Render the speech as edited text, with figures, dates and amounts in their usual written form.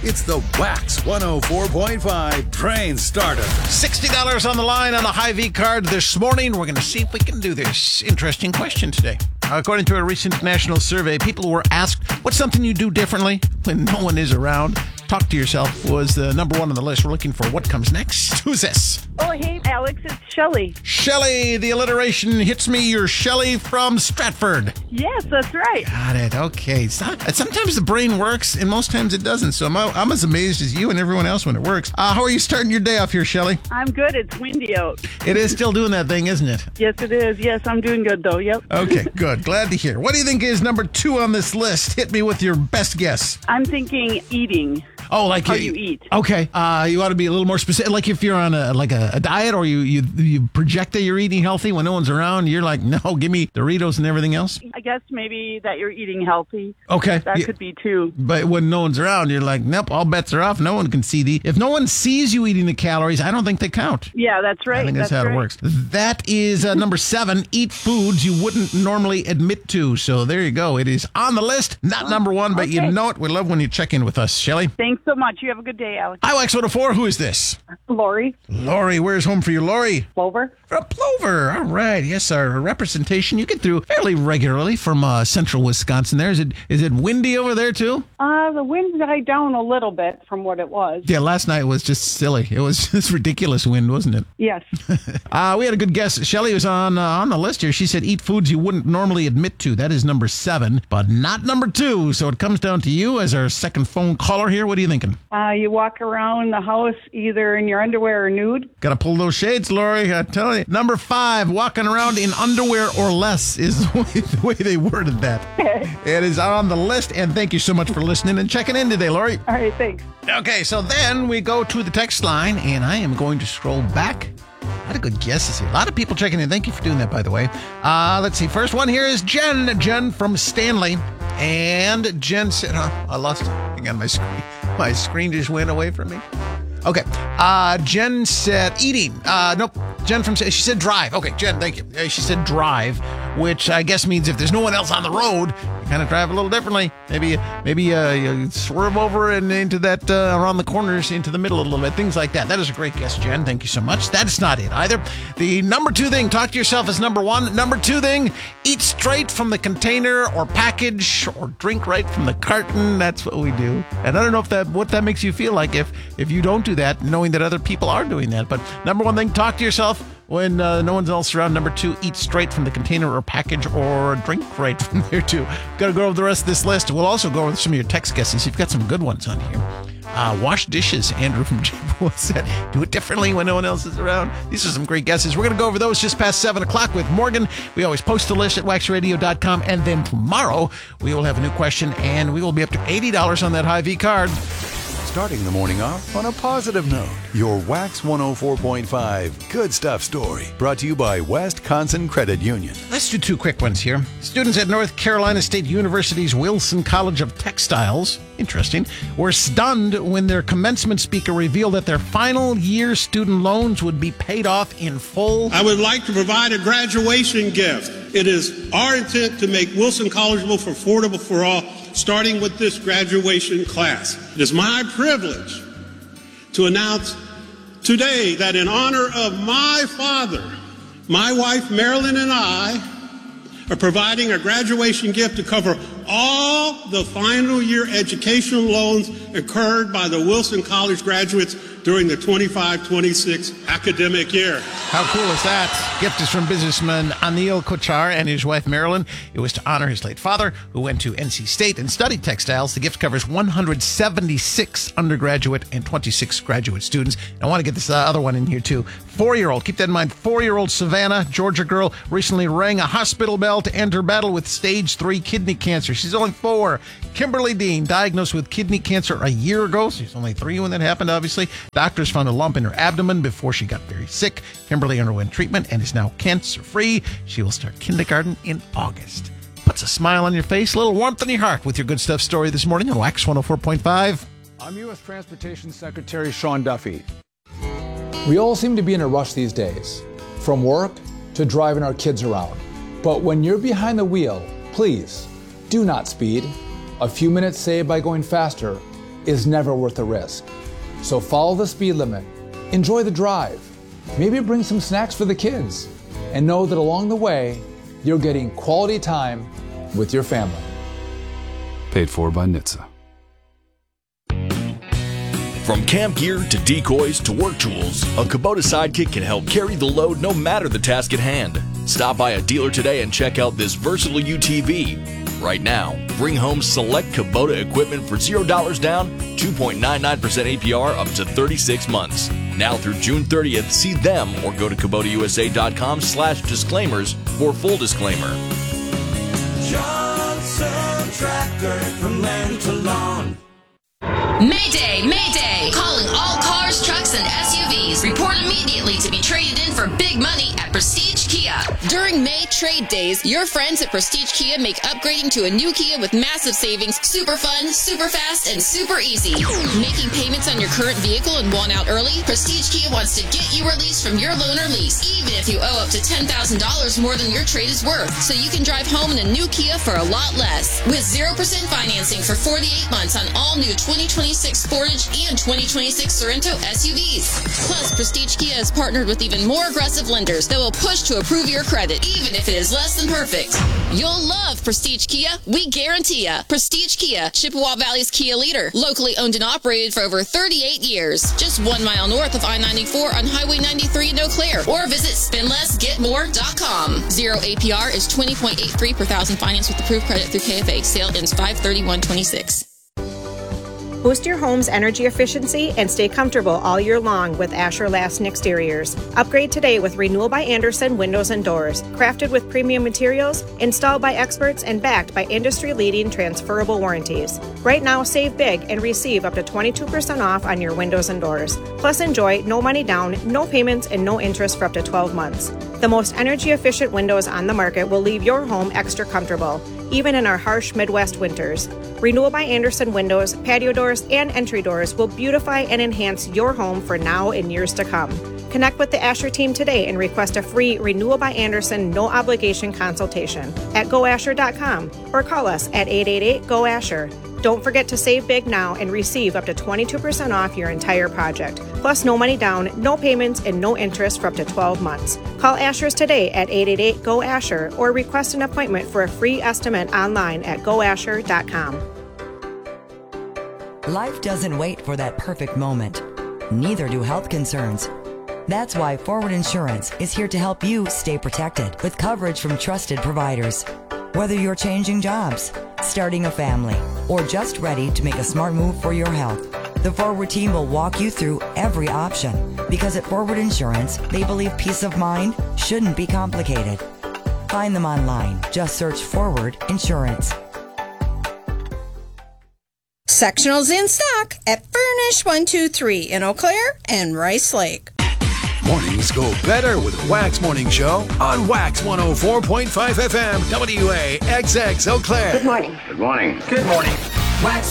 It's the Wax 104.5 Train Starter. $60 on the line on the Hy-Vee card this morning. We're going to see if we can do this interesting question today. According to a recent national survey, people were asked, what's something you do differently when no one is around? Talk to yourself was the number one on the list. We're looking for what comes next. Who's this? Oh, hey, Alex, it's Shelley. Shelley, the alliteration hits me. You're Shelley from Stratford. Yes, that's right. Got it. Okay. Sometimes the brain works, and most times it doesn't. So I'm as amazed as you and everyone else when it works. How are you starting your day off here, Shelley? I'm good. It's windy out. It is still doing that thing, isn't it? Yes, it is. Yes, I'm doing good, though. Yep. Okay, good. Glad to hear. What do you think is number 2 on this list? Hit me with your best guess. I'm thinking eating. Oh, like how you eat. Okay. You ought to be a little more specific. Like if you're on a diet or you project that you're eating healthy when no one's around, you're like, no, give me Doritos and everything else. I guess maybe that you're eating healthy. Okay. That could be too. But when no one's around, you're like, nope, all bets are off. No one can see if no one sees you eating the calories, I don't think they count. Yeah, that's right. I think that's how it works. That is number 7, eat foods you wouldn't normally admit to. So there you go. It is on the list. Not number 1, but you know it. We love when you check in with us, Shelley. Thanks so much. You have a good day, Alex. Hi, Wax 104. Who is this? Lori. Lori, where's home for you, Lori? Plover. From Plover. All right. Yes, our representation you get through fairly regularly from central Wisconsin there. Is it windy over there, too? The wind died down a little bit from what it was. Yeah, last night was just silly. It was this ridiculous wind, wasn't it? Yes. We had a good guess. Shelley was on the list here. She said eat foods you wouldn't normally admit to. That is number 7, but not number 2. So it comes down to you as our second phone caller here. What are you thinking? You walk around the house either in your underwear or nude. Got to pull those shades, Lori. I tell you. Number 5, walking around in underwear or less is the way they worded that. It is on the list, and thank you so much for listening and checking in today, Lori. All right, thanks. Okay, so then we go to the text line, and I am going to scroll back. A lot of good guesses here. A lot of people checking in. Thank you for doing that, by the way. Let's see. First one here is Jen. Jen from Stanley. And Jen said, I lost it. Hang on, my screen. My screen just went away from me. Okay. Jen said eating. Nope. Jen she said drive. Okay, Jen, thank you. She said drive, which I guess means if there's no one else on the road, you kind of drive a little differently. Maybe you swerve over and into that, around the corners, into the middle a little bit, things like that. That is a great guess, Jen. Thank you so much. That's not it either. The number 2 thing, talk to yourself is number 1. Number 2 thing, eat straight from the container or package or drink right from the carton. That's what we do. And I don't know what that makes you feel like if you don't do that, knowing that other people are doing that. But number 1 thing, talk to yourself when no one's else around. Number 2, eat straight from the container or package or drink right from there too. Got to go over the rest of this list. We'll also go over some of your text guesses. You've got some good ones on here. Wash dishes, Andrew from Chippewa said. Do it differently when no one else is around. These are some great guesses. We're going to go over those just past 7 o'clock with Morgan. We always post a list at waxradio.com. And then tomorrow, we will have a new question, and we will be up to $80 on that Hy-Vee card. Starting the morning off on a positive note. Your Wax 104.5 Good Stuff story. Brought to you by Wisconsin Credit Union. Let's do 2 quick ones here. Students at North Carolina State University's Wilson College of Textiles, interesting, were stunned when their commencement speaker revealed that their final year student loans would be paid off in full. I would like to provide a graduation gift. It is our intent to make Wilson collegeable for affordable for all, starting with this graduation class. It is my privilege to announce today that in honor of my father, my wife Marilyn and I are providing a graduation gift to cover all the final year educational loans incurred by the Wilson College graduates during the 25-26 academic year. How cool is that? Gift is from businessman Anil Kochar and his wife Marilyn. It was to honor his late father, who went to NC State and studied textiles. The gift covers 176 undergraduate and 26 graduate students. And I want to get this other one in here too. 4-year-old, keep that in mind, 4-year-old Savannah, Georgia girl, recently rang a hospital bell to end her battle with stage 3 kidney cancer. She's only 4. Kimberly Dean, diagnosed with kidney cancer a year ago. She's only 3 when that happened, obviously. Doctors found a lump in her abdomen before she got very sick. Kimberly underwent treatment and is now cancer-free. She will start kindergarten in August. Puts a smile on your face, a little warmth in your heart with your Good Stuff story this morning on Wax 104.5. I'm U.S. Transportation Secretary Sean Duffy. We all seem to be in a rush these days, from work to driving our kids around. But when you're behind the wheel, please do not speed. A few minutes saved by going faster is never worth the risk. So follow the speed limit, enjoy the drive, maybe bring some snacks for the kids, and know that along the way, you're getting quality time with your family. Paid for by NHTSA. From camp gear to decoys to work tools, a Kubota Sidekick can help carry the load no matter the task at hand. Stop by a dealer today and check out this versatile UTV. Right now, bring home select Kubota equipment for $0 down, 2.99% APR up to 36 months. Now through June 30th, see them or go to KubotaUSA.com/disclaimers for full disclaimer. Johnson Tractor from land to lawn. Mayday! Mayday! Calling all cars, trucks, and SUVs. Report immediately to be traded in for big money at Prestige Kia. During May trade days, your friends at Prestige Kia make upgrading to a new Kia with massive savings super fun, super fast, and super easy. Making payments on your current vehicle and want out early? Prestige Kia wants to get you released from your loan or lease, even if you owe up to $10,000 more than your trade is worth, so you can drive home in a new Kia for a lot less. With 0% financing for 48 months on all new 2026 Sportage and 2026 Sorento SUVs. Plus, Prestige Kia has partnered with even more aggressive lenders that will push to approve your credit, even if it is less than perfect. You'll love Prestige Kia. We guarantee ya. Prestige Kia, Chippewa Valley's Kia leader. Locally owned and operated for over 38 years. Just 1 mile north of I-94 on Highway 93 in Eau Claire. Or visit spendlessgetmore.com. 0 APR is 20.83 per thousand finance with approved credit through KFA. Sale ends 5/31/26. Boost your home's energy efficiency and stay comfortable all year long with Asher Lasten Exteriors. Upgrade today with Renewal by Andersen Windows and Doors. Crafted with premium materials, installed by experts, and backed by industry-leading transferable warranties. Right now, save big and receive up to 22% off on your windows and doors. Plus, enjoy no money down, no payments, and no interest for up to 12 months. The most energy-efficient windows on the market will leave your home extra comfortable, even in our harsh Midwest winters. Renewal by Andersen windows, patio doors, and entry doors will beautify and enhance your home for now and years to come. Connect with the Asher team today and request a free Renewal by Andersen no-obligation consultation at goasher.com or call us at 888-GO-ASHER. Don't forget to save big now and receive up to 22% off your entire project. Plus, no money down, no payments, and no interest for up to 12 months. Call Asher's today at 888-GO-ASHER or request an appointment for a free estimate online at goasher.com. Life doesn't wait for that perfect moment. Neither do health concerns. That's why Forward Insurance is here to help you stay protected with coverage from trusted providers. Whether you're changing jobs, starting a family, or just ready to make a smart move for your health, the Forward team will walk you through every option, because at Forward Insurance, they believe peace of mind shouldn't be complicated. Find them online. Just search Forward Insurance. Sectionals in stock at Furnish 123 in Eau Claire and Rice Lake. Mornings go better with Wax Morning Show on Wax 104.5 FM, WAXX Eau Claire. Good morning. Good morning. Good morning. Wax